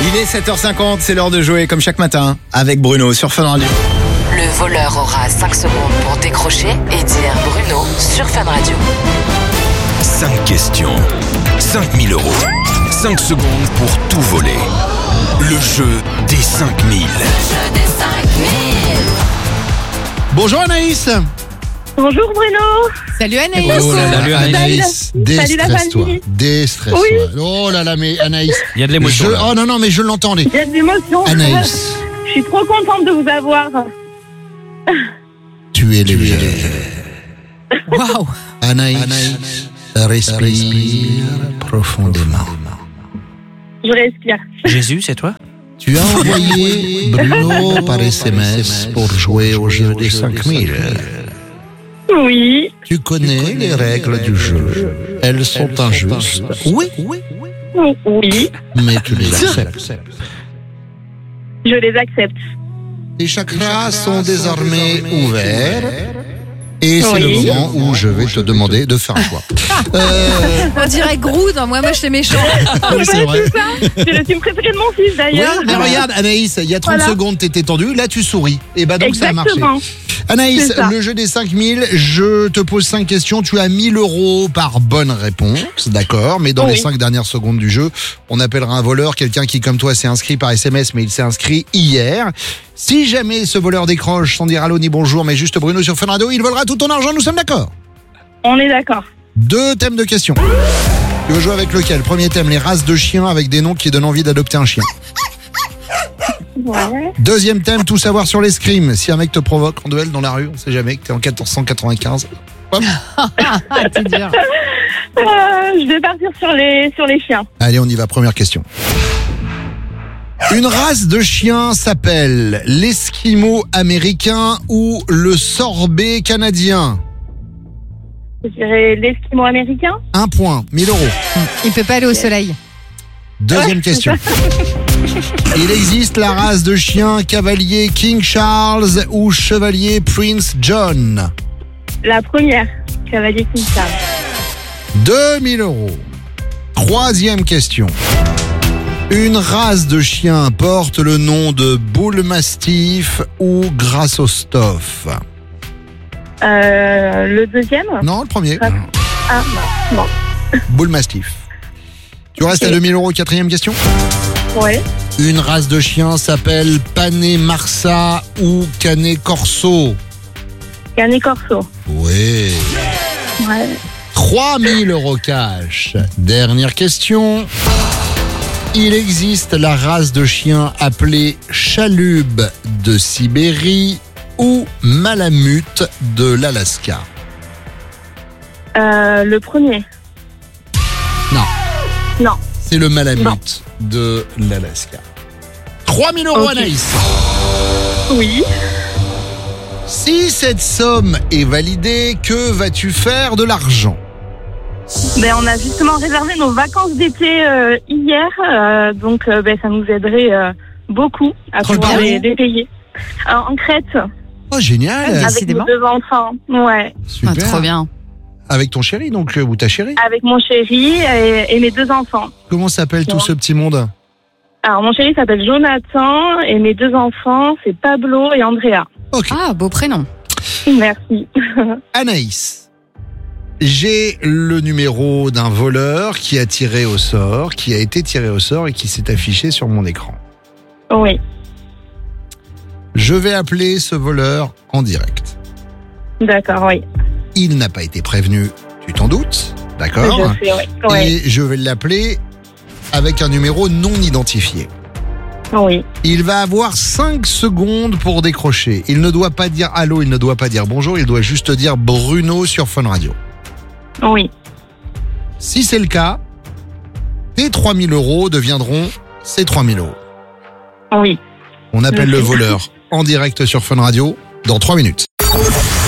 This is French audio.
Il est 7h50, c'est l'heure de jouer comme chaque matin avec Bruno sur Fun Radio. Le voleur aura 5 secondes pour décrocher et dire Bruno sur Fun Radio. 5 questions, 5 000 euros. 5 secondes pour tout voler. Le jeu des 5 000. Bonjour Anaïs. Bonjour Bruno. Salut Anaïs. Oh là là, Salut Anaïs. Salut la Déstresse-toi. famille. Déstresse-toi. Oui. Oh là là, mais Anaïs. Il y a de l'émotion. là. Oh non, mais je l'entends. Il y a de l'émotion. Anaïs, Je suis trop contente de vous avoir. tu es légère. Waouh. Anaïs, respire profondément. Je respire. Jésus, c'est toi? Tu as envoyé Bruno par SMS pour jouer au jeu des 5000. Oui. Tu connais les règles du jeu. Elles sont injustes. Oui, Oui. mais tu les acceptes. Je les accepte. Tes chakras sont désormais ouverts. Et c'est le Oui. moment où je vais te demander de faire un choix. On dirait Groot, moi c'est méchant. Oui, c'est vrai. C'est ça. C'est le film préféré de mon fils Oui, d'ailleurs. mais regarde, Anaïs, il y a 30 Voilà. secondes, t'étais tendu, là tu souris. Et bah donc ça a marché. Exactement. Anaïs, C'est ça. le jeu des 5000, je te pose 5 questions, tu as 1000 euros par bonne réponse, d'accord, mais dans les Oui. 5 dernières secondes du jeu, on appellera un voleur, quelqu'un qui comme toi s'est inscrit par SMS, mais il s'est inscrit hier. Si jamais ce voleur décroche sans dire allô ni bonjour, mais juste Bruno sur Fun Radio, il volera tout ton argent, nous sommes d'accord. On est d'accord. 2 thèmes de questions. Tu veux jouer avec lequel? Premier thème, les races de chiens avec des noms qui donnent envie d'adopter un chien. Ouais. Deuxième thème, tout savoir sur l'escrime. Si un mec te provoque en duel dans la rue, on sait jamais que t'es en 1495. Hop. C'est dur. Je vais partir sur les chiens. Allez, on y va, première question. Une race de chiens s'appelle l'esquimau américain ou le sorbet canadien. Je dirais l'esquimau américain. 1 point, 1000 euros. Il peut pas aller au soleil. Deuxième question. Il existe la race de chiens cavalier King Charles ou chevalier Prince John. La première. Cavalier King Charles. 2000 euros. Troisième question. Une race de chiens porte le nom de Bull Mastiff ou Grassostoff. Le deuxième. Non, le premier. Ah non. Bull Mastiff. Tu restes à Ok. 2000 euros. Quatrième question. Ouais. Une race de chiens s'appelle Pané Marsa ou Canet Corso. Canet Corso. Oui. Ouais. 3000 euros cash. Dernière question. Il existe la race de chien appelée Chalub de Sibérie ou Malamute de l'Alaska. Le premier. Non. C'est le Malamute de l'Alaska. 3000 euros, Ok. Anaïs. Oui. Si cette somme est validée, que vas-tu faire de l'argent? Ben, on a justement réservé nos vacances d'été hier, donc ça nous aiderait beaucoup à Trop pouvoir bien. les payer. En Crète, Oh, génial. Ah, avec Décidément. nos 2 enfants. Ouais, Super. Ah, trop bien. Avec ton chéri, donc, ou ta chérie. avec mon chéri et mes 2 enfants. Comment s'appelle tout Ouais. ce petit monde? Alors, mon chéri s'appelle Jonathan et mes 2 enfants, c'est Pablo et Andrea. Ok. Ah, beau prénom. Merci. Anaïs, j'ai le numéro d'un voleur qui a été tiré au sort et qui s'est affiché sur mon écran. Oui, Je vais appeler ce voleur en direct. d'accord, oui. Il n'a pas été prévenu, tu t'en doutes, d'accord? Je sais, oui. Oui, Et je vais l'appeler avec un numéro non identifié. oui. Il va avoir 5 secondes pour décrocher. Il ne doit pas dire allô, il ne doit pas dire bonjour, il doit juste dire Bruno sur Fun Radio. Oui. Si c'est le cas, tes 3000 euros deviendront ces 3000 euros. Oui. On appelle le Ok. voleur en direct sur Fun Radio dans 3 minutes.